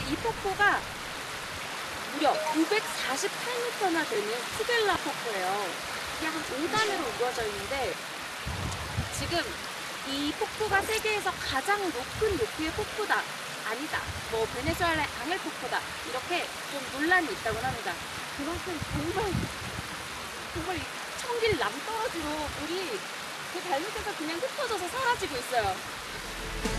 이 폭포가 무려 948m나 되는 투벨라 폭포예요. 이게 한 5단으로 이루어져 있는데 지금 이 폭포가 세계에서 가장 높은 높이의 폭포다. 아니다. 뭐 베네수엘라의 앙헬 폭포다. 이렇게 좀 논란이 있다고 합니다. 그만큼 정말 천길 낭떠러지로 물이 그 발밑에서 그냥 흩어져서 사라지고 있어요.